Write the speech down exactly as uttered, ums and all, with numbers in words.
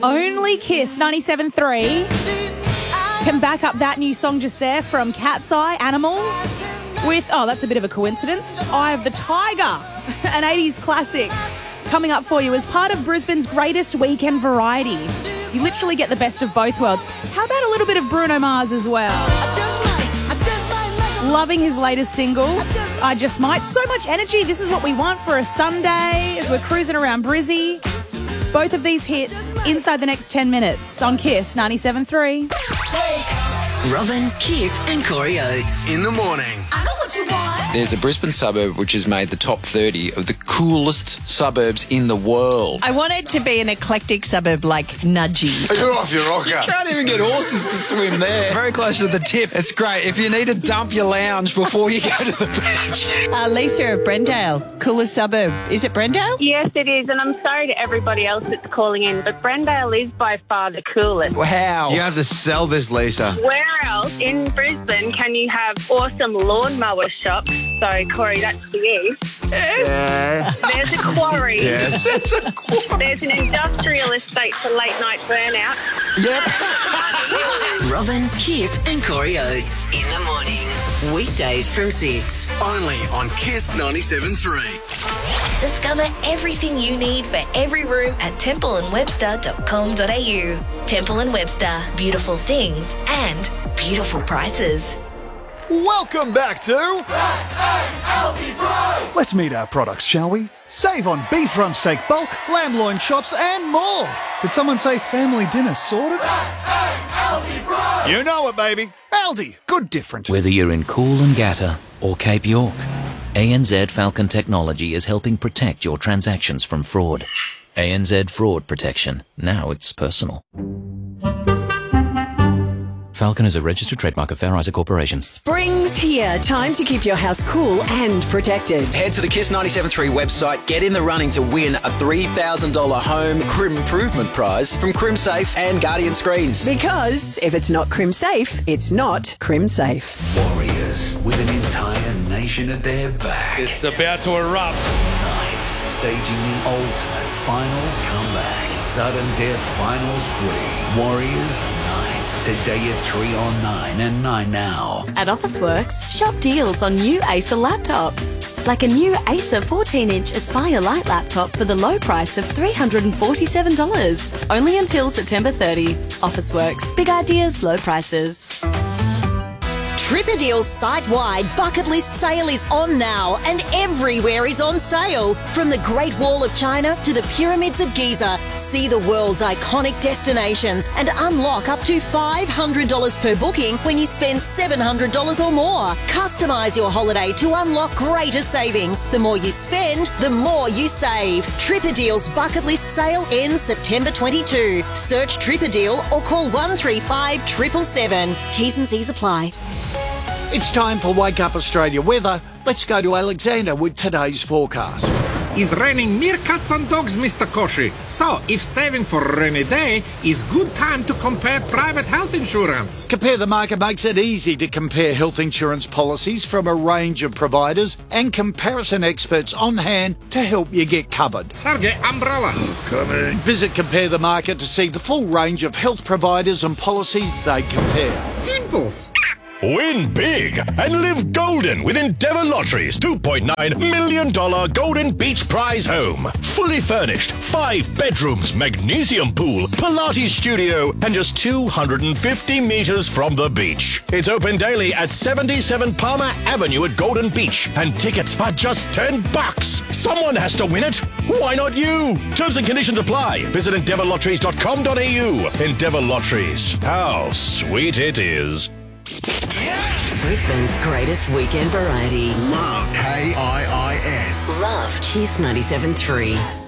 Only Kiss ninety-seven point three can back up that new song just there from Cat's Eye, Animal, with, oh, that's a bit of a coincidence, Eye of the Tiger, an eighties classic, coming up for you as part of Brisbane's greatest weekend variety. You literally get the best of both worlds. How about a little bit of Bruno Mars as well? Loving his latest single, I Just Might. So much energy. This is what we want for a Sunday as we're cruising around Brizzy. Both of these hits inside the next ten minutes on Kiss ninety-seven point three. Robin, Kip and Corey Oates. In the morning. I know what you want. There's a Brisbane suburb which has made the top thirty of the coolest suburbs in the world. I want it to be an eclectic suburb like Nudgee. You're off your rocker. You can't even get horses to swim there. Very close to the tip. It's great. If you need to dump your lounge before you go to the beach. Uh, Lisa of Brendale, coolest suburb. Is it Brendale? Yes, it is, and I'm sorry to everybody else that's calling in, but Brendale is by far the coolest. How? You have to sell this, Lisa. Where else in Brisbane can you have awesome lawnmower shops? So, Corey, that's for you. Yeah. There's a quarry. Yes. There's an industrial estate for late night burnout. Yep. Robin, Kip and Corey Oates. In the morning. Weekdays from six. Only on Kiss ninety-seven point three. Discover everything you need for every room at temple and webster dot com dot a u. Temple and Webster, beautiful things and beautiful prices. Welcome back to Let's meet our products, shall we? Save on beef rump steak bulk, lamb loin chops and more. Did someone say family dinner sorted? You know it, baby. Aldi, good different. Whether you're in Coolangatta or Cape York, A N Z Falcon Technology is helping protect your transactions from fraud. A N Z Fraud Protection. Now it's personal. Falcon is a registered trademark of Fair Isaac Corporation. Spring's here. Time to keep your house cool and protected. Head to the Kiss ninety-seven point three website, get in the running to win a three thousand dollars home Crim Improvement Prize from CrimSafe and Guardian Screens. Because if it's not Crim Safe, it's not CrimSafe. Warriors with an entire nation at their back. It's about to erupt. Tonight, staging the ultimate finals comeback. Sudden death finals footy. Warriors night. Today at three on nine and nine now. At Officeworks, shop deals on new Acer laptops. Like a new Acer fourteen inch Aspire Lite laptop for the low price of three hundred forty-seven dollars. Only until September thirtieth. Officeworks. Big ideas, low prices. Tripperdeal's site-wide bucket list sale is on now and everywhere is on sale. From the Great Wall of China to the Pyramids of Giza, see the world's iconic destinations and unlock up to five hundred dollars per booking when you spend seven hundred dollars or more. Customise your holiday to unlock greater savings. The more you spend, the more you save. Tripperdeal's bucket list sale ends September twenty-second. Search Tripperdeal or call one three five seven seven seven. T's and C's apply. It's time for Wake Up Australia weather. Let's go to Alexander with today's forecast. It's raining meerkats and dogs, Mister Koshi. So, if saving for a rainy day is good time to compare private health insurance. Compare the Market makes it easy to compare health insurance policies from a range of providers and comparison experts on hand to help you get covered. Sergey, umbrella. Coming. Visit Compare the Market to see the full range of health providers and policies they compare. Simples. Win big and live golden with Endeavour Lottery's two point nine million dollars Golden Beach Prize home. Fully furnished, five bedrooms, magnesium pool, Pilates studio, and just two hundred fifty metres from the beach. It's open daily at seventy-seven Palmer Avenue at Golden Beach, and tickets are just ten bucks. Someone has to win it. Why not you? Terms and conditions apply. Visit endeavour lotteries dot com dot a u. Endeavour Lotteries. How sweet it is. Brisbane's greatest weekend variety. Love K I I S. Love Kiss ninety-seven point three.